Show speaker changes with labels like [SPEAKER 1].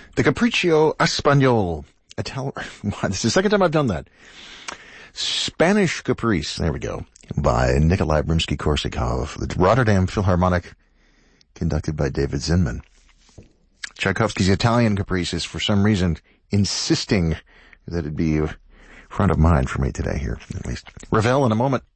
[SPEAKER 1] The Capriccio Espagnol. This is the second time I've done that. Spanish Caprice. There we go. By Nikolai Rimsky-Korsakov. The Rotterdam Philharmonic, conducted by David Zinman. Tchaikovsky's Italian Caprice is, for some reason, insisting that it be front of mind for me today here, at least. Ravel in a moment.